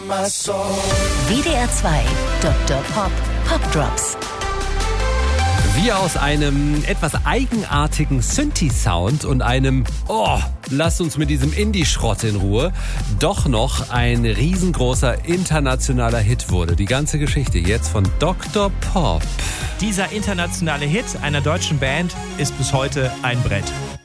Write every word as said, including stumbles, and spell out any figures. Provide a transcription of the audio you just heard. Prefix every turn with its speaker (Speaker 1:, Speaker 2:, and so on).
Speaker 1: W D R zwei Doktor Pop Pop Drops.
Speaker 2: Wir aus einem etwas eigenartigen Synthi-Sound und einem Oh, lasst uns mit diesem Indie-Schrott in Ruhe, doch noch ein riesengroßer internationaler Hit wurde. Die ganze Geschichte jetzt von Doktor Pop.
Speaker 3: Dieser internationale Hit einer deutschen Band ist bis heute ein Brett.